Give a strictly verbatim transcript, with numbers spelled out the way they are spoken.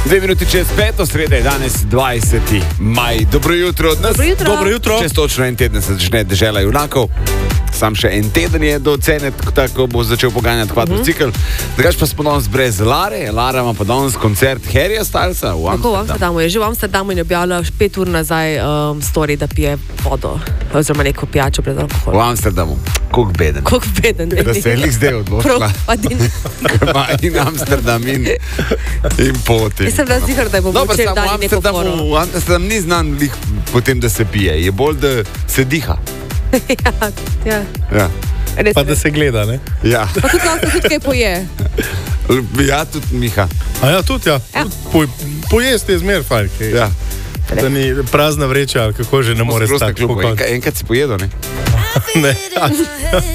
Dve minuti čez peto, sreda je danes dvajseti maj. Dobro jutro od nas. Dobro jutro. Dobro jutro. Čez točno en teden se začne Dežela junakov. Sam še en teden je do cene, tako bo začel poganjati kvadrocikl. Drugač pa smo danes brez Lare. Lara ima pa danes koncert Harryja Stylesa v Tako v Amsterdamu. Amsterdamu je že v Amsterdamu in je objavila pet ur nazaj um, story, da pije vodo oziroma neko pijačo brez V alkohola. Amsterdamu. Koliko beden. Koliko beden. Da se je lik zdaj odločila. In Amsterdam in, in poti. Jaz sem bila ziher, da je bo Dobro, včeraj samo v dali neko Amsterdamu, foro. v Amsterdam ni znan lih potem, da se pije. Je bolj, da se diha. ja, ja. Ja. Res, Pa da res. se gleda, ne? Ja. Pa tudi lahko tudi kaj poje. Ja, tudi Miha. A ja, tudi ja. Ja. Po, pojesti je zmer fajn. kaj- Ja. Da ni prazna vreča, ali kako že ne more Prosta stati. kljuba. po koncu. Enkrat si pojedo, ne? Ne.